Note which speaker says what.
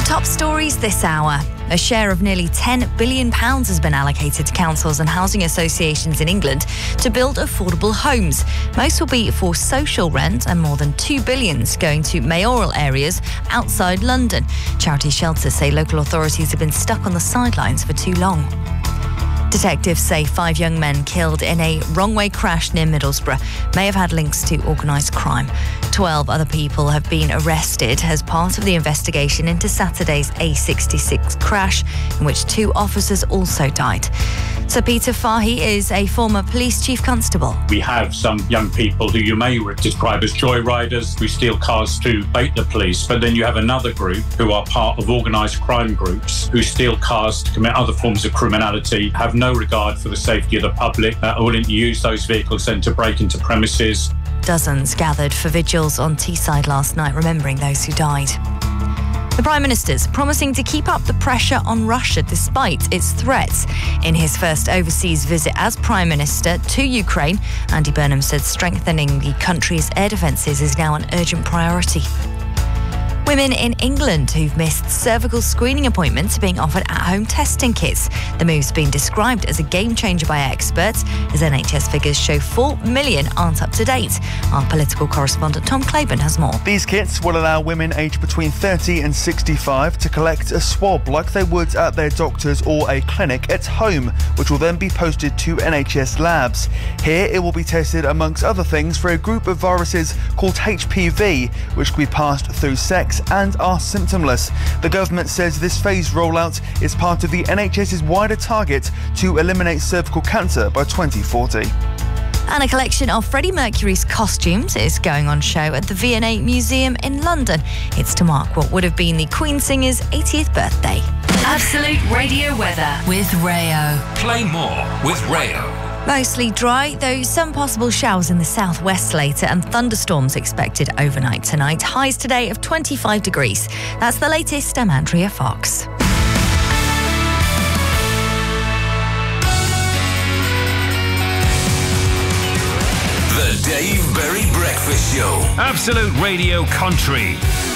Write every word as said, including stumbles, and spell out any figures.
Speaker 1: Top stories this hour. A share of nearly ten billion pounds has been allocated to councils and housing associations in England to build affordable homes. Most will be for social rent and more than two billion pounds going to mayoral areas outside London. Charity shelters say local authorities have been stuck on the sidelines for too long. Detectives say five young men killed in a wrong-way crash near Middlesbrough may have had links to organised crime. Twelve other people have been arrested as part of the investigation into Saturday's A sixty-six crash, in which two officers also died. Sir Peter Fahey is a former police chief constable.
Speaker 2: We have some young people who you may describe as joyriders who steal cars to bait the police, but then you have another group who are part of organised crime groups who steal cars to commit other forms of criminality, have no regard for the safety of the public, are willing to use those vehicles then to break into premises.
Speaker 1: Dozens gathered for vigils on Teesside last night, remembering those who died. The Prime Minister's promising to keep up the pressure on Russia despite its threats. In his first overseas visit as Prime Minister to Ukraine, Andy Burnham said strengthening the country's air defences is now an urgent priority. Women in England who've missed cervical screening appointments are being offered at-home testing kits. The move's been described as a game-changer by experts, as N H S figures show four million aren't up to date. Our political correspondent Tom Claiborne has more.
Speaker 3: These kits will allow women aged between thirty and sixty-five to collect a swab like they would at their doctor's or a clinic at home, which will then be posted to N H S labs. Here it will be tested amongst other things for a group of viruses called H P V, which can be passed through sex and are symptomless. The government says this phased rollout is part of the NHS's wider target to eliminate cervical cancer by twenty forty.
Speaker 1: And a collection of Freddie Mercury's costumes is going on show at the V and A Museum in London. It's to mark what would have been the Queen singer's eightieth birthday.
Speaker 4: Absolute Radio weather with Rayo.
Speaker 5: Play more with Rayo.
Speaker 1: Mostly dry, though some possible showers in the southwest later and thunderstorms expected overnight tonight. Highs today of twenty-five degrees. That's the latest. I'm Andrea Fox.
Speaker 5: The Dave Berry Breakfast Show.
Speaker 6: Absolute Radio Country.